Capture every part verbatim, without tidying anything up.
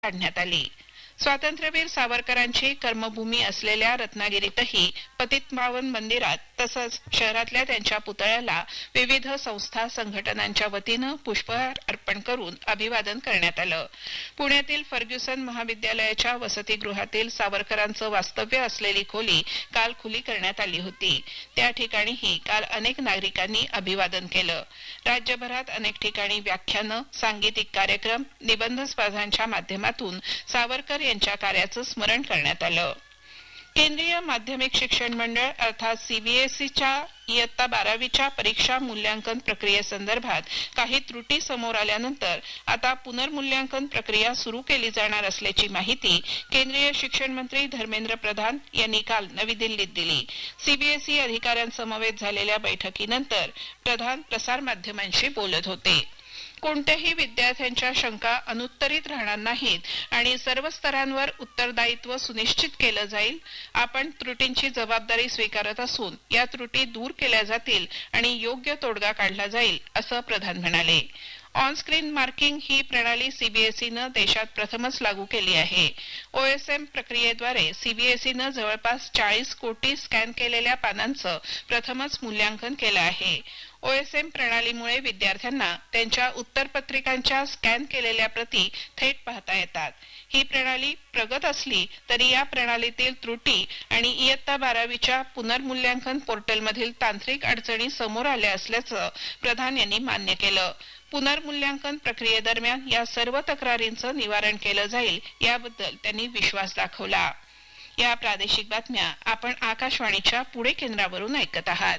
काढण्यात आली। स्वातंत्र्यवीर सावरकरांची कर्मभूमी असलेल्या रत्नागिरीतही पतितपावन मंदिरात तसंच शहरातल्या त्यांच्या पुतळ्याला विविध संस्था संघटनांच्या वतीनं पुष्पहार अर्पण करून अभिवादन करण्यात आलं। पुण्यातील फर्ग्युसन महाविद्यालयाच्या वसतिगृहातील सावरकरांचं वास्तव्य असलेली खोली काल खुली करण्यात आली होती। त्या ठिकाणीही काल अनेक नागरिकांनी अभिवादन केलं। राज्यभरात अनेक ठिकाणी व्याख्यानं, सांगीतिक कार्यक्रम, निबंध स्पर्धांच्या माध्यमातून सावरकर यांच्या कार्याचं स्मरण करण्यात आलं। केंद्रीय माध्यमिक शिक्षण मंडळ अर्थात सीबीएसईच्या इयत्ता बारावीच्या परीक्षा मूल्यांकन प्रक्रियेसंदर्भात काही त्रुटी समोर आल्यानंतर आता पुनर्मूल्यांकन प्रक्रिया सुरू केली जाणार असल्याची माहिती केंद्रीय शिक्षण मंत्री धर्मेंद्र प्रधान यांनी काल नवी दिल्लीत दिली। सीबीएसई अधिकाऱ्यांसमवेत झालेल्या बैठकीनंतर प्रधान प्रसारमाध्यमांशी बोलत होते। कोणत्याही विद्यार्थ्यांच्या शंका अनुत्तरित राहणार नाहीत आणि सर्व स्तरांवर उत्तरदायित्व सुनिश्चित केलं जाईल। आपण त्रुटींची जबाबदारी स्वीकारत असून या त्रुटी दूर केल्या जातील आणि योग्य तोडगा काढला जाईल असं प्रधान म्हणाले। ऑन स्क्रीन मार्किंग ही प्रणाली सीबीएसईनं देशात प्रथमच लागू केली आहे। ओएसएम प्रक्रियेद्वारे सीबीएसईनं जवळपास चाळीस कोटी स्कॅन केलेल्या पानांचं प्रथमच मूल्यांकन केलं आहे। ओएसएम प्रणालीमुळे विद्यार्थ्यांना त्यांच्या उत्तरपत्रिकांच्या स्कॅन केलेल्या प्रती थेट पाहता येतात। ही प्रणाली प्रगत असली तरी या प्रणालीतील त्रुटी आणि इयत्ता बारावीच्या पुनर्मूल्यांकन पोर्टलमधील तांत्रिक अडचणी समोर आल्या असल्याचं प्रधान यांनी मान्य केलं। पुनर्मूल्यांकन प्रक्रियेदरम्यान या सर्व तक्रारींचं निवारण केलं जाईल याबद्दल त्यांनी विश्वास दाखवला। या प्रादेशिक बातम्या आपण आकाशवाणीच्या पुणे केंद्रावरून ऐकत आहात।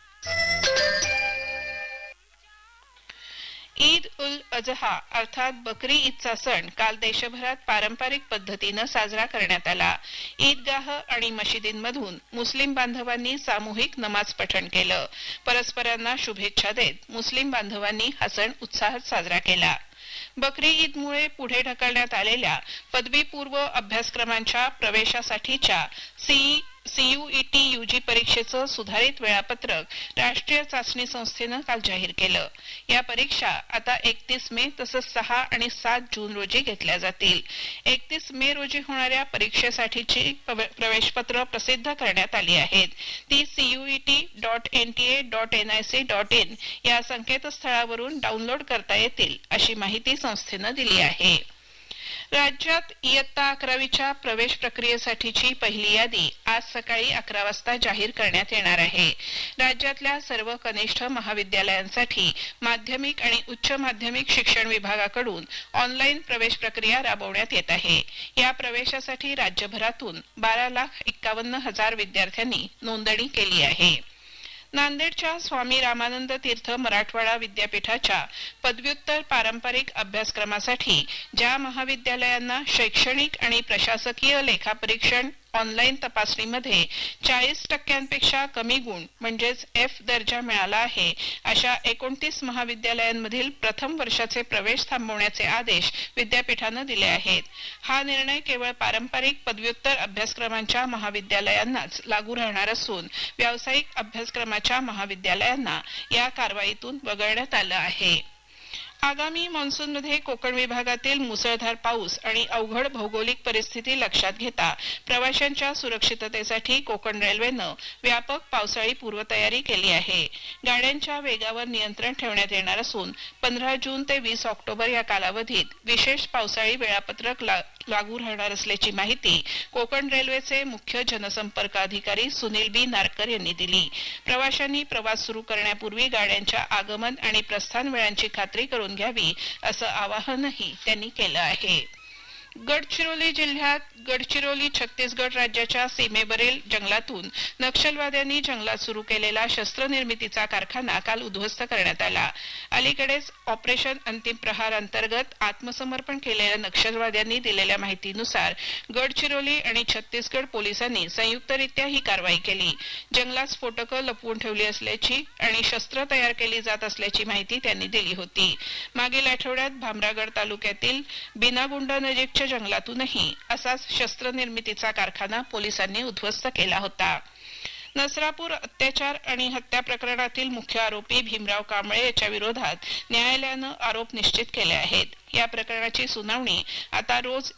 ईद उल अजहा अर्थात बकरी ईदचा सण काल देशभरात पारंपरिक पद्धतीनं साजरा करण्यात आला। ईदगाह आणि मशिदींमधून मुस्लिम बांधवांनी सामूहिक नमाज पठण केलं। परस्परांना शुभेच्छा देत मुस्लिम बांधवांनी हा सण उत्साहात साजरा केला। बकरी ईदमुळे पुढे ढकलण्यात आलेल्या पदवीपूर्व अभ्यासक्रमांच्या प्रवेशासाठीच्या सी सीयूईटी यूजी परीक्षेचं सुधारित वेळापत्रक राष्ट्रीय चाचणी संस्थेनं काल जाहीर केलं। या परीक्षा आता एकतीस मे तसंच सहा आणि सात जून रोजी घेतल्या जातील। एकतीस मे रोजी होणाऱ्या परीक्षेसाठीची प्रवेशपत्र प्रसिद्ध करण्यात आली आहेत। ती CUET dot NTA dot NIC dot in या संकेतस्थळावरून डाउनलोड करता येतील अशी माहिती संस्थेनं दिली आहे। राज्यात इयत्ता अकरावीच्या प्रवेश प्रक्रियेसाठीची पहिली यादी आज सकाळी अकरा वाजता जाहीर करण्यात येणार आहे। राज्यातल्या सर्व कनिष्ठ महाविद्यालयांसाठी माध्यमिक आणि उच्च माध्यमिक शिक्षण विभागाकडून ऑनलाईन प्रवेश प्रक्रिया राबवण्यात येत आहे। या प्रवेशासाठी राज्यभरातून बारा लाख एक्कावन्न हजार विद्यार्थ्यांनी नोंदणी केली आहे। नांदेडच्या स्वामी रामानंद तीर्थ मराठवाडा विद्यापीठाच्या पदव्युत्तर पारंपरिक अभ्यासक्रमासाठी ज्या महाविद्यालयांना शैक्षणिक आणि प्रशासकीय लेखापरीक्षण ऑनलाईन तपासणीमध्ये चाळीस टक्क्यांपेक्षा कमी गुण म्हणजेच एफ दर्जा मिळाला आहे अशा एकोणतीस महाविद्यालयांमधील प्रथम वर्षाचे प्रवेश थांबवण्याचे आदेश विद्यापीठानं दिले आहेत। हा निर्णय केवळ पारंपरिक पदव्युत्तर अभ्यासक्रमांच्या महाविद्यालयांनाच लागू राहणार असून व्यावसायिक अभ्यासक्रमाच्या महाविद्यालयांना या कारवाईतून वगळण्यात आलं आहे। आगामी मान्सूनमध्ये कोकण विभागातील मुसळधार पाऊस आणि अवघड भौगोलिक परिस्थिती लक्षात घेता प्रवाशांच्या सुरक्षिततेसाठी कोकण रेल्वेनं व्यापक पावसाळी पूर्वतयारी केली आहे। गाड्यांच्या वेगावर नियंत्रण ठेवण्यात येणार असून पंधरा जून ते वीस ऑक्टोबर या कालावधीत विशेष पावसाळी वेळापत्रक लागू राहणार असल्याची माहिती कोकण रेल्वेचे मुख्य जनसंपर्क अधिकारी सुनील बी नारकर यांनी दिली। प्रवाशांनी प्रवास सुरू करण्यापूर्वी गाड्यांच्या आगमन आणि प्रस्थान वेळांची खात्री करून घ्यावी असं आवाहनही त्यांनी केलं आहे। गडचिरोली जिल्ह्यात गडचिरोली छत्तीसगड राज्याच्या सीमेवरील जंगलातून नक्षलवाद्यांनी जंगलात सुरू केलेला शस्त्रनिर्मितीचा कारखाना काल उद्ध्वस्त करण्यात आला। अलीकडेच ऑपरेशन अंतिम प्रहार अंतर्गत आत्मसमर्पण केलेल्या नक्षलवाद्यांनी दिलेल्या माहितीनुसार गडचिरोली आणि छत्तीसगड पोलिसांनी संयुक्तरित्या ही कारवाई केली। जंगलात स्फोटकं लपवून ठेवली असल्याची आणि शस्त्र तयार केली जात असल्याची माहिती त्यांनी दिली होती। मागील आठवड्यात भामरागड तालुक्यातील बिनागुंड नजीकच्या जंगलातूनही असाच शस्त्र निर्मितीचा कारखाना पोलिसांनी उद्ध्वस्त केला होता। नसरापूर अत्याचार आणि हत्या प्रकरणातील मुख्य आरोपी भीमराव कांबळे याच्या विरोधात न्यायालयानं आरोप निश्चित केले आहेत. या प्रकरणाची सुनावणी आता रोज